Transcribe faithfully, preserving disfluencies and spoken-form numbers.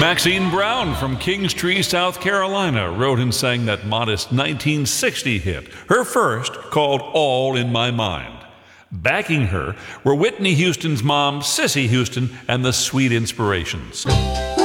Maxine Brown from Kingstree, South Carolina, wrote and sang that modest nineteen sixty hit, her first, called All in My Mind. Backing her were Whitney Houston's mom, Cissy Houston, and the Sweet Inspirations.